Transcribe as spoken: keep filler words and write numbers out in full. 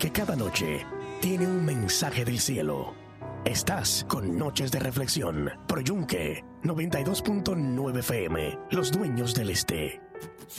porque cada noche tiene un mensaje del cielo. Estás con Noches de Reflexión por Yunque noventa y dos punto nueve F M, los dueños del este.